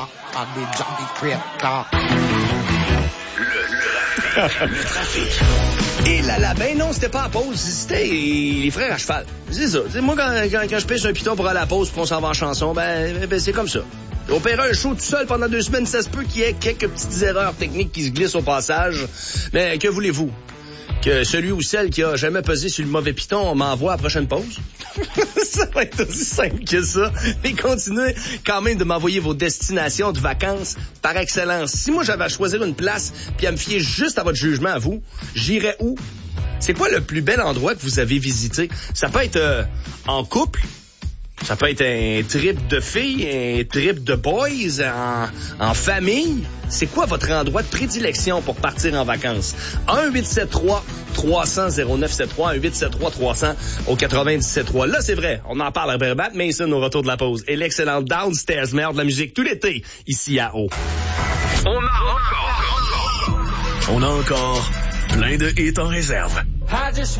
des Johnny Crypto. Le trafic. Et là, ben non, c'était pas à pause, c'était les frères à cheval. C'est ça. T'sais, moi, quand je pêche un piton pour aller à la pause pour qu'on s'en va en chanson, ben c'est comme ça. Opérer un show tout seul pendant 2 semaines, ça se peut qu'il y ait quelques petites erreurs techniques qui se glissent au passage. Mais que voulez-vous? Que celui ou celle qui a jamais pesé sur le mauvais piton m'envoie à la prochaine pause? Ça va être aussi simple que ça. Mais continuez quand même de m'envoyer vos destinations de vacances par excellence. Si moi j'avais à choisir une place puis à me fier juste à votre jugement à vous, j'irais où? C'est quoi le plus bel endroit que vous avez visité? Ça peut être en couple. Ça peut être un trip de filles, un trip de boys, en famille. C'est quoi votre endroit de prédilection pour partir en vacances? 1-873-300-0973, 1-873-300 au 97.3. Là, c'est vrai, on en parle à Matt Mason au retour de la pause. Et l'excellente Downstairs Mère de la musique tout l'été, ici à Haut. On a encore plein de hits en réserve.